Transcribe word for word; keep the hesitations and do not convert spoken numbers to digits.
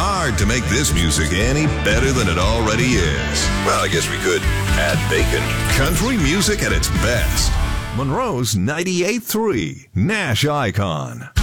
hard to make this music any better than it already is. Well, I guess we could add bacon. Country music at its best. Monroe's ninety-eight point three Nash Icon.